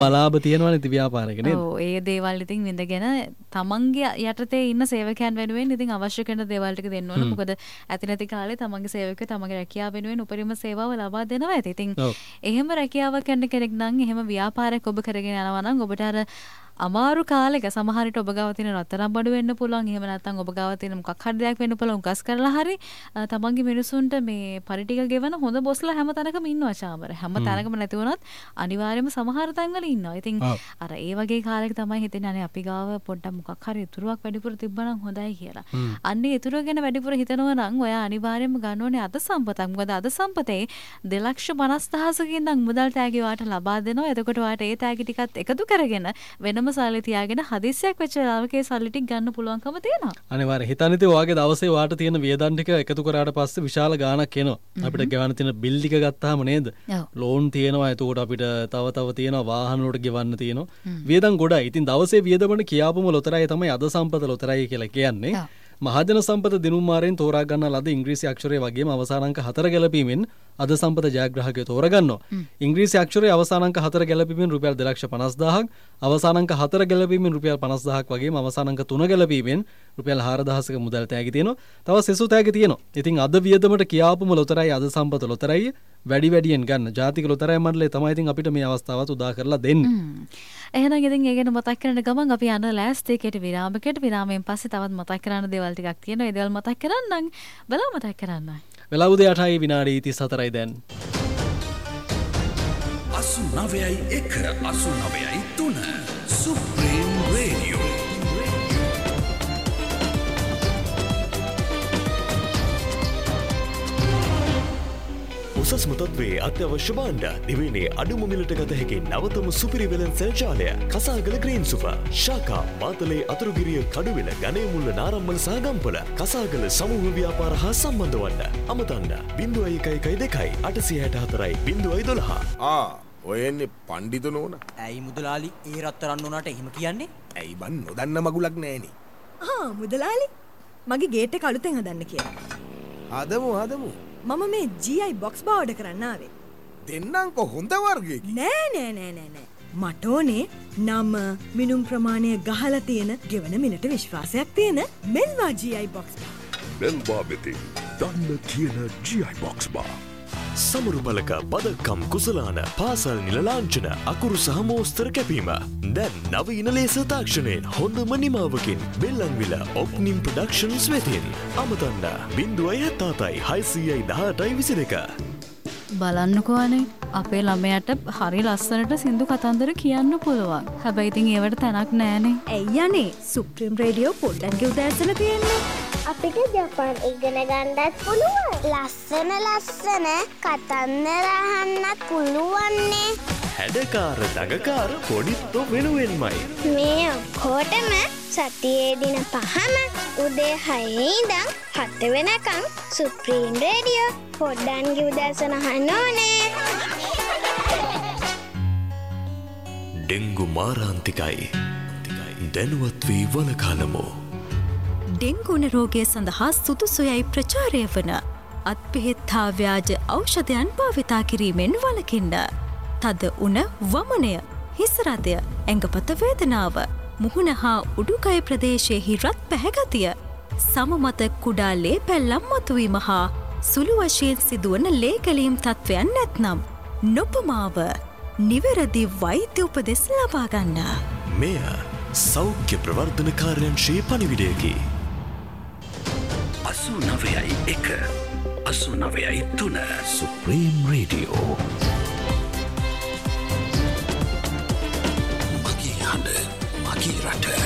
බලාප තියෙනවා නේද ව්‍යාපාරයක නේද? ඔව් ඒ දේවල් ඉතින් විඳගෙන තමන්ගේ යටතේ ඉන්න සේවකයන් වෙනුවෙන් ඉතින් අවශ්‍ය කරන දේවල් ටික දෙන්න ඕන. මොකද ඇති නැති කාලේ තමන්ගේ සේවකයෝ තමන්ගේ රැකියාව වෙනුවෙන් උපරිම සේවාව ලබා දෙනවා ඇති. ඉතින් එහෙම රැකියාවක් කරන කෙනෙක් නම් එහෙම ව්‍යාපාරයක් ඔබ කරගෙන යනවා නම් ඔබට අර අමාරු කාලෙක සමහරට ඔබ ගාව තියෙන රත්තරන් බඩු වෙන්න පුළුවන්. එහෙම නැත්නම් ඔබ ගාව තියෙන මොකක් හරි දෙයක් වෙන්න පුළුවන්. උගස් කරලා හරි තමන්ගේ මිනිසුන්ට මේ පරි ටික ගෙවන හොඳ බොස්ලා හැම තැනකම ඉන්නවා චාමර. හැම තැනකම නැති වුණත් අනිවාර්යයෙන්ම සමහර තැන්වල ඉන්නවා. ඉතින් අර ඒ වගේ කාලයක තමයි හිතෙන්නේ අනේ අපි ගාව පොඩ්ඩක් මොකක් හරි ඉතුරුවක් වැඩිපුර තිබ්බනම් හොඳයි කියලා. අන්නේ ඉතුරුව ගැන වැඩිපුර හිතනවා නම් ඔයා අනිවාර්යයෙන්ම ගන්න ඕනේ අද සම්පතක්. මොකද අද සම්පතේ 2,50,000කින් නම් මුදල් තෑගි වාට ලබා දෙනවා. එතකොට වාට ඒ තෑගි ටිකත් එකතු කරගෙන වෙනම සල්ලි තියාගෙන හදිස්සියක් වෙච්ච වෙලාවකේ සල්ලි ටික ගන්න පුළුවන්කම තියෙනවා. අනිවාර්යයෙන් හිතන්න ඉතින් ඔයාගේ දවසේ වාට තියෙන වියදම් ටික එකතු කරාට පස්සේ විශාල ගාණක් එනවා. අපිට ගෙවන්න තියෙන බිල් ටික ගත්තාම නේද? ලෝන් තියෙනවා. එතකොට අපිට තව තියෙනවා වාහන වලට ගෙවන්න තියෙනවා. වියදම් ගොඩයි. ඉතින් දවසේ වියදමන කියාපුම ලොතරැයි තමයි අද සම්පත ලොතරැයි කියලා කියන්නේ. මහජන සම්පත දිනුම් මාරෙන් තෝරා ගන්න ලද ඉංග්‍රීසි අක්ෂරය වගේම අවසාන අංක 4 ගැලපීමෙන් අද සම්පත ජයග්‍රාහකයෝ තෝරගන්නවා. ඉංග්‍රීසි අක්ෂරයේ අවසාන අංක 4 ගැලපීමෙන් රුපියල් 2,50,000ක්, අවසාන අංක 4 ගැලපීමෙන් රුපියල් 50,000ක් වගේම අවසාන අංක 3 ගැලපීමෙන් රුපියල් 4,000ක මුදල් තෑගි තියෙනවා. තව සෙසු තෑගි තියෙනවා. ඉතින් අද වියදමට කියාපුම ලොතරැයි අද සම්පත ලොතරැයි වැඩියෙන් ගන්න. ජාතික ලොතරැයි මණ්ඩලය තමයි ඉතින් අපිට මේ අවස්ථාවත් උදා කරලා දෙන්නේ. එහෙනම් ඉතින් ඒ ගැන මතක් කරන ගමන් අපි යන ලෑස්ති කෙටි විරාමයකට විරාමයෙන් පස්සේ තවත් මතක් කරන්න දේවල් ටිකක් තියෙනවා. ඒ දේවල් මතක් කරන්නම්. බලා මතක් කරන්න. වෙලා උදේ 8යි විනාඩි 34යි දැන්. 89.1 89.3 Supreme Radio. උසස්ම තත්ත්වයේ අත්‍යවශ්‍ය භාණ්ඩ දිවයිනේ අඩුම මිලට ගත හැකි නවතම සුපිරි වෙළඳ සංචාලය කසාගල ග්‍රීන් සුපර් ශාඛා මාතලේ අතුරුගිරිය කඩුවෙල ගණේමුල්ල නාරම්මල සහ ගම්පල කසාගල සමූහ ව්‍යාපාර හා සම්බන්ධ වන්න අමතන්න 0112 864 012. ඔය එන්නේ පණ්ඩිත නෝන. ඇයි මුදලාලි ඒ රත්තරන් උනාට එහෙම කියන්නේ? ඇයි බන් නොදන්න මගුලක් නෑනේ. මුදලාලි මගේ ගේට් එක අලුතෙන් හදන්න කියලා. හදමු. මම මේ GI box බා ඕඩර් කරන්න ආවේ. දෙන්නම්කො හොඳ වර්ගයකින්. නෑ. මට ඕනේ නම මිනුම් ප්‍රමාණය ගහලා තියෙන ගෙවන මිලට විශ්වාසයක් තියෙන මෙල්වා GI box බා. මෙල්වා වෙතින් දන්න කියන GI box බා. සමරු බලක බදකම් කුසලාන පාසල් නිල ලාංඡන අකුරු සහ මෝස්තර කැපීම දැන් නවීන ලේස තාක්ෂණයෙන් හොඳම නිමාවකින් බෙල්ලන්විල ඔප්නිම් ප්‍රොඩක්ෂන්ස් වෙතින් අමතන්න 077 618 22. බලන්නකෝ අනේ අපේ ළමයාට හරි ලස්සනට සින්දු කතන්දර කියන්න පුළුවන්. හැබැයි ඉතින් ඒවට තැනක් නෑනේ. ඇයි අනේ සුප්‍රීම රේඩියෝ පොඩ්ඩක් උදෑසන තියෙන්නේ. අපිට ජපාන් ඉගෙන ගන්නත් පුළුවන්. ලස්සන කතන්දර අහන්නත් පුළුවන්නේ. හැඩකාර දඟකාර පොඩිත්තු වෙනුවෙන්මයි. මේ ඔක්කොටම සතියේ දින 5ම උදේ 6 ඉඳන් 7 වෙනකන් සුප්‍රීම රේඩියෝ පොඩ්ඩන්ගේ උදෑසන අහන්න ඕනේ. ඩෙංගු මාරාන්තිකයි. දැනුවත් වී වළකාලමු. ඩෙංගුන රෝගය සඳහා සුදුසුයයි ප්‍රචාරය වන අත්පිහිත් හා ව්‍යාජ ඖෂධයන් භාවිතා කිරීමෙන් වළකින්න. තද උණ වමනය, හිසරදය, ඇඟපත වේදනාව, මුහුණ හා උඩුකය ප්‍රදේශයෙහි රත් පැහැගතිය, සමමත කුඩා ලේ පැල්ලම් මතුවීම හා සුළු වශයෙන් සිදුවන ලේකැලීම් තත්ත්වයන් නැත්නම් නොපමාව නිවැරදි වෛද්‍ය උපදෙස් ලබා ගන්න. මෙය සෞඛ්‍ය ප්‍රවර්ධන කාර්යංශයේ පණිවිඩයකි. 89.1 89.3 Supreme Radio. මගේ හඬ මගේ රට.